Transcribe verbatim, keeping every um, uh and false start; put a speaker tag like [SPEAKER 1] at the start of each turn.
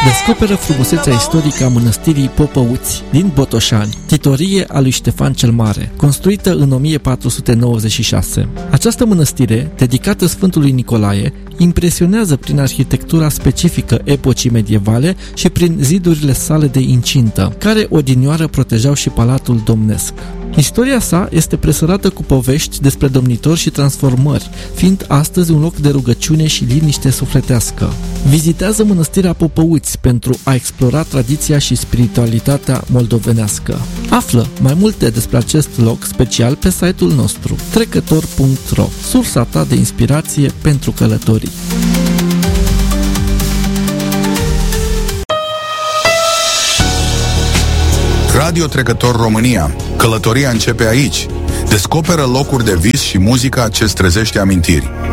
[SPEAKER 1] Descoperă frumusețea istorică a mănăstirii Popăuți din Botoșani, titorie a lui Ștefan cel Mare, construită în o mie patru sute nouăzeci și șase. Această mănăstire, dedicată Sfântului Nicolae, impresionează prin arhitectura specifică epocii medievale și prin zidurile sale de incintă, care odinioară protejau și palatul domnesc. Istoria sa este presărată cu povești despre domnitori și transformări, fiind astăzi un loc de rugăciune și liniște sufletească. Vizitează mănăstirea Popăuți pentru a explora tradiția și spiritualitatea moldovenească. Află mai multe despre acest loc special pe site-ul nostru trecător punct ro, sursa ta de inspirație pentru călătorii.
[SPEAKER 2] Radio Trecător România. Călătoria începe aici. Descoperă locuri de vis și muzica ce-ți trezește amintiri.